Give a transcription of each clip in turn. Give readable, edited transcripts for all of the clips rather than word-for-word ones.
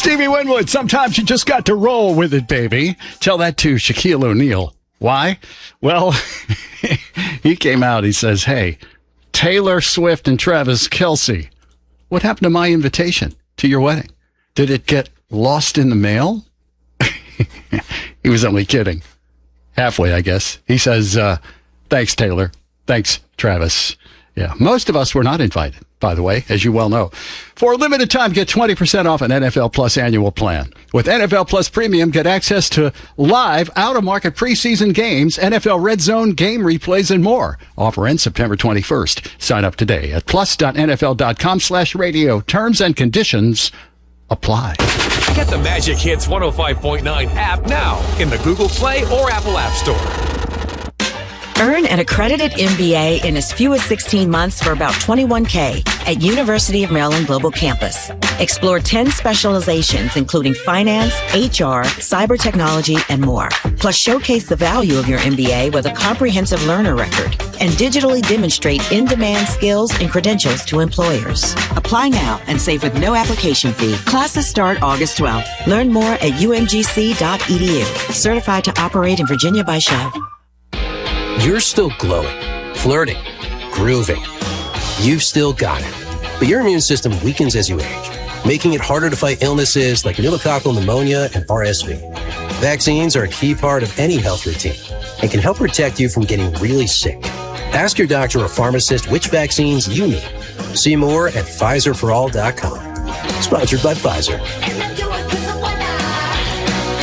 Stevie Winwood, sometimes you just got to roll with it, baby. Tell that to Shaquille O'Neal. Why? Well, he came out, he says, hey, Taylor Swift and Travis Kelce, what happened to my invitation to your wedding? Did it get lost in the mail? He was only kidding. Halfway, I guess. He says, thanks, Taylor. Thanks, Travis. Yeah, most of us were not invited, by the way, as you well know. For a limited time, get 20% off an NFL Plus annual plan. With NFL Plus Premium, get access to live, out-of-market preseason games, NFL Red Zone game replays, and more. Offer ends September 21st. Sign up today at plus.nfl.com/radio. Terms and conditions apply. Get the Magic Hits 105.9 app now in the Google Play or Apple App Store. Earn an accredited MBA in as few as 16 months for about $21K at University of Maryland Global Campus. Explore 10 specializations, including finance, HR, cyber technology, and more. Plus, showcase the value of your MBA with a comprehensive learner record and digitally demonstrate in-demand skills and credentials to employers. Apply now and save with no application fee. Classes start August 12th. Learn more at umgc.edu. Certified to operate in Virginia by Shove. You're still glowing, flirting, grooving. You've still got it. But your immune system weakens as you age, making it harder to fight illnesses like pneumococcal pneumonia and RSV. Vaccines are a key part of any health routine and can help protect you from getting really sick. Ask your doctor or pharmacist which vaccines you need. See more at PfizerForAll.com. Sponsored by Pfizer.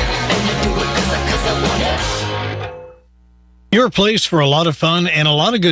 Your place for a lot of fun and a lot of good